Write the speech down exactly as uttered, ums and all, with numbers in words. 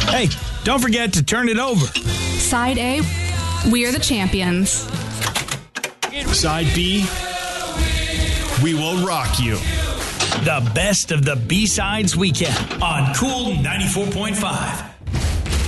Hey, don't forget to turn it over. Side A, we are the champions. Side B, we will rock you. The best of the B-Sides weekend on Cool ninety-four point five.